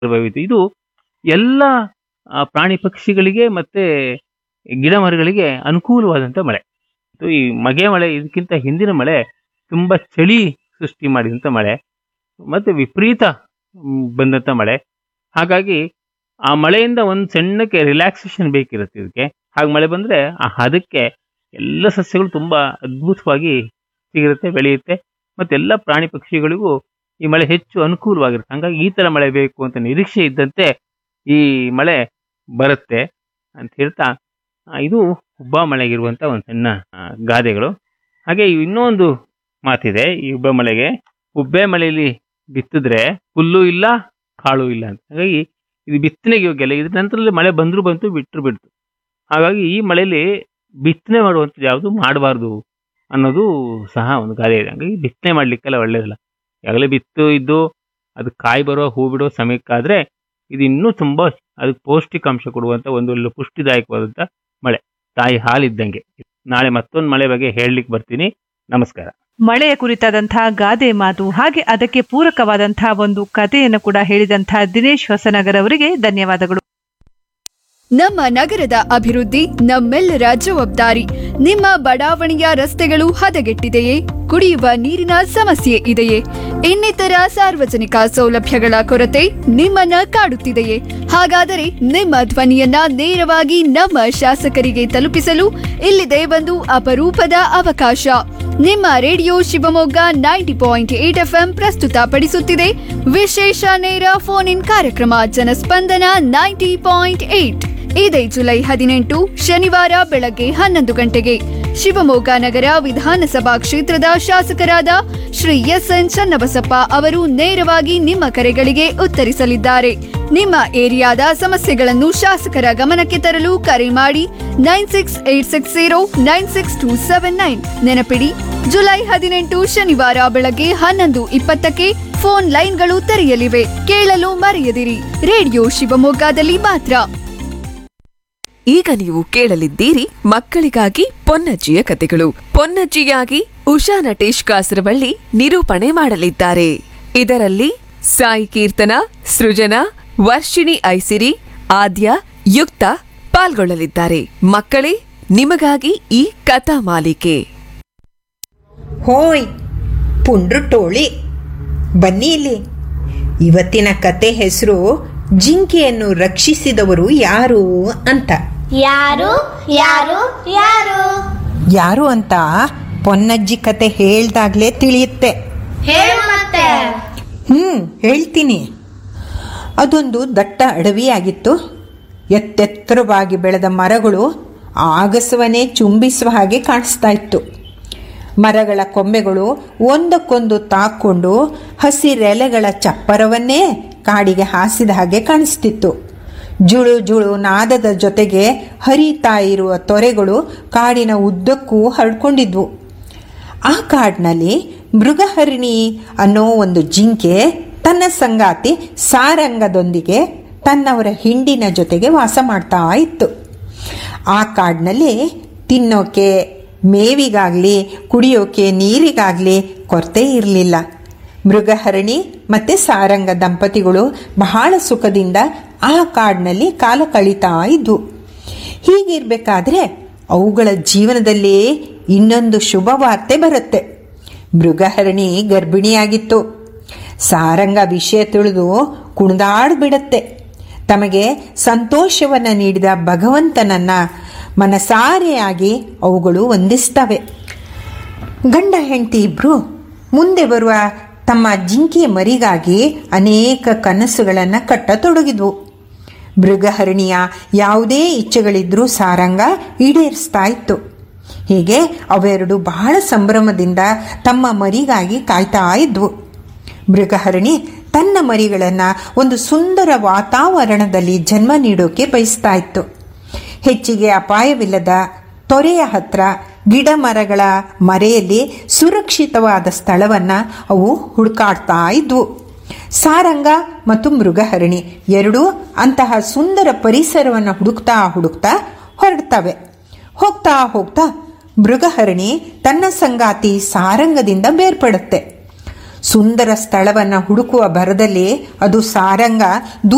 ವೈವಿಧ್ಯ ಇದು ಎಲ್ಲ ಪ್ರಾಣಿ ಪಕ್ಷಿಗಳಿಗೆ ಮತ್ತೆ ಗಿಡ ಮರಗಳಿಗೆ ಅನುಕೂಲವಾದಂಥ ಮಳೆ. ಈ ಮಗೆ ಮಳೆ ಇದಕ್ಕಿಂತ ಹಿಂದಿನ ಮಳೆ ತುಂಬ ಚಳಿ ಸೃಷ್ಟಿ ಮಾಡಿದಂಥ ಮಳೆ ಮತ್ತು ವಿಪರೀತ ಬಂದಂಥ ಮಳೆ. ಹಾಗಾಗಿ ಆ ಮಳೆಯಿಂದ ಒಂದು ಸಣ್ಣಕ್ಕೆ ರಿಲ್ಯಾಕ್ಸೇಷನ್ ಬೇಕಿರುತ್ತೆ ಇದಕ್ಕೆ. ಹಾಗೆ ಮಳೆ ಬಂದರೆ ಅದಕ್ಕೆ ಎಲ್ಲ ಸಸ್ಯಗಳು ತುಂಬ ಅದ್ಭುತವಾಗಿ ಸಿಗಿರುತ್ತೆ, ಬೆಳೆಯುತ್ತೆ. ಮತ್ತು ಎಲ್ಲ ಪ್ರಾಣಿ ಪಕ್ಷಿಗಳಿಗೂ ಈ ಮಳೆ ಹೆಚ್ಚು ಅನುಕೂಲವಾಗಿರುತ್ತೆ. ಹಾಗಾಗಿ ಈ ಥರ ಮಳೆ ಬೇಕು ಅಂತ ನಿರೀಕ್ಷೆ ಇದ್ದಂತೆ ಈ ಮಳೆ ಬರುತ್ತೆ ಅಂತ ಹೇಳ್ತಾ, ಇದು ಹುಬ್ಬ ಮಳೆಗಿರುವಂಥ ಒಂದು ಸಣ್ಣ ಗಾದೆಗಳು. ಹಾಗೆ ಇನ್ನೊಂದು ಮಾತಿದೆ ಈ ಹುಬ್ಬ ಮಳೆಗೆ, ಹುಬ್ಬೆ ಮಳೆಯಲ್ಲಿ ಬಿತ್ತಿದ್ರೆ ಹುಲ್ಲು ಇಲ್ಲ ಕಾಳು ಇಲ್ಲ ಅಂತ. ಹಾಗಾಗಿ ಇದು ಬಿತ್ತನೆಗೆ ಯೋಗ್ಯ ಅಲ್ಲ. ಇದ್ರ ನಂತರದಲ್ಲಿ ಮಳೆ ಬಂದರೂ ಬಂತು, ಬಿಟ್ಟರು ಬಿಡ್ತು. ಹಾಗಾಗಿ ಈ ಮಳೆಯಲ್ಲಿ ಬಿತ್ತನೆ ಮಾಡುವಂಥದ್ದು ಯಾವುದು ಮಾಡಬಾರ್ದು ಅನ್ನೋದು ಸಹ ಒಂದು ಗಾದೆ ಇದೆ. ಹಾಗಾಗಿ ಬಿತ್ತನೆ ಮಾಡಲಿಕ್ಕೆಲ್ಲ ಒಳ್ಳೇದಲ್ಲ. ಈಗಾಗಲೇ ಬಿತ್ತು ಇದ್ದು ಅದು ಕಾಯಿ ಬರೋ ಹೂ ಬಿಡೋ ಸಮಯಕ್ಕಾದರೆ ಇದು ಇನ್ನೂ ತುಂಬ ಅದಕ್ಕೆ ಪೌಷ್ಟಿಕಾಂಶ ಕೊಡುವಂಥ ಒಂದು ಪುಷ್ಟಿದಾಯಕವಾದಂಥ ಮಳೆ, ತಾಯಿ ಹಾಲಿದ್ದಂಗೆ. ನಾಳೆ ಮತ್ತೊಂದು ಮಳೆ ಬಗ್ಗೆ ಹೇಳಲಿಕ್ಕೆ ಬರ್ತೀನಿ. ನಮಸ್ಕಾರ. ಮಳೆಯ ಕುರಿತಾದಂತಹ ಗಾದೆ ಮಾತು ಹಾಗೆ ಅದಕ್ಕೆ ಪೂರಕವಾದಂತಹ ಒಂದು ಕಥೆಯನ್ನು ಕೂಡ ಹೇಳಿದಂತಹ ದಿನೇಶ್ ಹೊಸನಗರ್ ಅವರಿಗೆ ಧನ್ಯವಾದಗಳು. ನಮ್ಮ ನಗರದ ಅಭಿವೃದ್ಧಿ ನಮ್ಮೆಲ್ಲರ ಜವಾಬ್ದಾರಿ. ನಿಮ್ಮ ಬಡಾವಣೆಯ ರಸ್ತೆಗಳು ಹದಗೆಟ್ಟಿದೆಯೇ? ಕುಡಿಯುವ ನೀರಿನ ಸಮಸ್ಯೆ ಇದೆಯೇ? ಇನ್ನಿತರ ಸಾರ್ವಜನಿಕ ಸೌಲಭ್ಯಗಳ ಕೊರತೆ ನಿಮ್ಮನ್ನ ಕಾಡುತ್ತಿದೆಯೇ? ಹಾಗಾದರೆ ನಿಮ್ಮ ಧ್ವನಿಯನ್ನ ನೇರವಾಗಿ ನಮ್ಮ ಶಾಸಕರಿಗೆ ತಲುಪಿಸಲು ಇಲ್ಲಿದೆ ಒಂದು ಅಪರೂಪದ ಅವಕಾಶ. ನಿಮ್ಮ ರೇಡಿಯೋ ಶಿವಮೊಗ್ಗ 90.8 FM ಪ್ರಸ್ತುತಪಡಿಸುತ್ತಿದೆ ವಿಶೇಷ ನೇರ ಫೋನ್ ಇನ್ ಕಾರ್ಯಕ್ರಮ ಜನಸ್ಪಂದನ 90.8. ಇದೇ ಜುಲೈ 18 ಶನಿವಾರ ಬೆಳಗ್ಗೆ 11 ಗಂಟೆಗೆ ಶಿವಮೊಗ್ಗ ನಗರ ವಿಧಾನಸಭಾ ಕ್ಷೇತ್ರದ ಶಾಸಕರಾದ ಶ್ರೀ SN ಚನ್ನಬಸಪ್ಪ ಅವರು ನೇರವಾಗಿ ನಿಮ್ಮ ಕರೆಗಳಿಗೆ ಉತ್ತರಿಸಲಿದ್ದಾರೆ. ನಿಮ್ಮ ಏರಿಯಾದ ಸಮಸ್ಯೆಗಳನ್ನು ಶಾಸಕರ ಗಮನಕ್ಕೆ ತರಲು ಕರೆ ಮಾಡಿ 9686096279. ನೆನಪಿಡಿ, ಜುಲೈ 18 ಶನಿವಾರ ಬೆಳಗ್ಗೆ 11:20ಕ್ಕೆ ಫೋನ್ ಲೈನ್ಗಳು ತೆರೆಯಲಿವೆ. ಕೇಳಲು ಮರೆಯದಿರಿ. ರೇಡಿಯೋ ಶಿವಮೊಗ್ಗದಲ್ಲಿ ಮಾತ್ರ. ಈಗ ನೀವು ಕೇಳಲಿದ್ದೀರಿ ಮಕ್ಕಳಿಗಾಗಿ ಪೊನ್ನಜ್ಜಿಯ ಕಥೆಗಳು. ಪೊನ್ನಜ್ಜಿಯಾಗಿ ಉಷಾ ನಟೇಶ್ ಕಾಸರವಳ್ಳಿ ನಿರೂಪಣೆ ಮಾಡಲಿದ್ದಾರೆ. ಇದರಲ್ಲಿ ಸಾಯಿ ಕೀರ್ತನ, ಸೃಜನಾ, ವರ್ಷಿಣಿ ಐಸಿರಿ, ಆದ್ಯ, ಯುಕ್ತ ಪಾಲ್ಗೊಳ್ಳಲಿದ್ದಾರೆ. ಮಕ್ಕಳೇ, ನಿಮಗಾಗಿ ಈ ಕಥಾ ಮಾಲಿಕೆ. ಹೋಯ್ ಪುಂಡ್ರುಟೋಳಿ, ಬನ್ನಿ ಇಲ್ಲಿ. ಇವತ್ತಿನ ಕತೆ ಹೆಸರು ಜಿಂಕೆಯನ್ನು ರಕ್ಷಿಸಿದವರು ಯಾರು ಅಂತ. ಯಾರು ಯಾರು ಯಾರು ಯಾರು ಅಂತ ಪೊನ್ನಜ್ಜಿ ಕತೆ ಹೇಳ್ದಾಗ್ಲೇ ತಿಳಿಯುತ್ತೆ. ಹೇಳು ಮತ್ತೆ. ಹೇಳ್ತೀನಿ. ಅದೊಂದು ದಟ್ಟ ಅಡವಿಯಾಗಿತ್ತು. ಎತ್ತೆತ್ತರವಾಗಿ ಬೆಳೆದ ಮರಗಳು ಆಗಸವನ್ನೇ ಚುಂಬಿಸುವ ಹಾಗೆ ಕಾಣಿಸ್ತಾ ಇತ್ತು. ಮರಗಳ ಕೊಂಬೆಗಳು ಒಂದಕ್ಕೊಂದು ತಾಕೊಂಡು ಹಸಿರೆಲೆಗಳ ಚಪ್ಪರವನ್ನೇ ಕಾಡಿಗೆ ಹಾಸಿದ ಹಾಗೆ ಕಾಣಿಸ್ತಿತ್ತು. ಜುಳು ಜುಳು ನಾದದ ಜೊತೆಗೆ ಹರಿತಾ ಇರುವ ತೊರೆಗಳು ಕಾಡಿನ ಉದ್ದಕ್ಕೂ ಹರಡ್ಕೊಂಡಿದ್ವು. ಆ ಕಾಡಿನಲ್ಲಿ ಮೃಗಹರಿಣಿ ಅನ್ನೋ ಒಂದು ಜಿಂಕೆ ತನ್ನ ಸಂಗಾತಿ ಸಾರಂಗದೊಂದಿಗೆ ತನ್ನವರ ಹಿಂಡಿನ ಜೊತೆಗೆ ವಾಸ ಮಾಡ್ತಾ ಇತ್ತು. ಆ ಕಾಡಿನಲ್ಲಿ ತಿನ್ನೋಕೆ ಮೇವಿಗಾಗಲಿ ಕುಡಿಯೋಕೆ ನೀರಿಗಾಗಲಿ ಕೊರತೆ ಇರಲಿಲ್ಲ. ಮೃಗಹರಿಣಿ ಮತ್ತು ಸಾರಂಗ ದಂಪತಿಗಳು ಬಹಳ ಸುಖದಿಂದ ಆ ಕಾಡಿನಲ್ಲಿ ಕಾಲ ಕಳೀತಾ ಇದ್ವು. ಹೀಗಿರಬೇಕಾದ್ರೆ ಅವುಗಳ ಜೀವನದಲ್ಲಿ ಇನ್ನೊಂದು ಶುಭ ವಾರ್ತೆ ಬರುತ್ತೆ. ಮೃಗಹರಿಣಿ ಗರ್ಭಿಣಿಯಾಗಿತ್ತು. ಸಾರಂಗ ವಿಷಯ ತಿಳಿದು ಕುಣಿದಾಡ್ಬಿಡತ್ತೆ. ತಮಗೆ ಸಂತೋಷವನ್ನು ನೀಡಿದ ಭಗವಂತನನ್ನ ಮನಸಾರೆಯಾಗಿ ಅವುಗಳು ವಂದಿಸ್ತವೆ. ಗಂಡ ಹೆಂಡತಿ ಇಬ್ಬರು ಮುಂದೆ ಬರುವ ತಮ್ಮ ಜಿಂಕೆಯ ಮರಿಗಾಗಿ ಅನೇಕ ಕನಸುಗಳನ್ನು ಕಟ್ಟತೊಡಗಿದ್ವು. ಮೃಗಹರಿಣಿಯ ಯಾವುದೇ ಇಚ್ಛೆಗಳಿದ್ರೂ ಸಾರಂಗ ಈಡೇರಿಸ್ತಾ ಇತ್ತು. ಹೀಗೆ ಅವೆರಡು ಬಹಳ ಸಂಭ್ರಮದಿಂದ ತಮ್ಮ ಮರಿಗಾಗಿ ಕಾಯ್ತಾ ಇದ್ವು. ಮೃಗಹರಿಣಿ ತನ್ನ ಮರಿಗಳನ್ನು ಒಂದು ಸುಂದರ ವಾತಾವರಣದಲ್ಲಿ ಜನ್ಮ ನೀಡೋಕೆ ಬಯಸ್ತಾ ಇತ್ತು. ಹೆಚ್ಚಿಗೆ ಅಪಾಯವಿಲ್ಲದ ತೊರೆಯ ಹತ್ರ ಗಿಡ ಮರಗಳ ಮರೆಯಲ್ಲಿ ಸುರಕ್ಷಿತವಾದ ಸ್ಥಳವನ್ನು ಅವು ಹುಡುಕಾಡ್ತಾ ಇದ್ವು. ಸಾರಂಗ ಮತ್ತು ಮೃಗಹರಿಣಿ ಎರಡೂ ಅಂತಹ ಸುಂದರ ಪರಿಸರವನ್ನು ಹುಡುಕ್ತಾ ಹೊರಡ್ತವೆ. ಹೋಗ್ತಾ ಹೋಗ್ತಾ ಮೃಗಹರಿಣಿ ತನ್ನ ಸಂಗಾತಿ ಸಾರಂಗದಿಂದ ಬೇರ್ಪಡುತ್ತೆ. ಸುಂದರ ಸ್ಥಳವನ್ನು ಹುಡುಕುವ ಭರದಲ್ಲಿ ಅದು ಸಾರಂಗ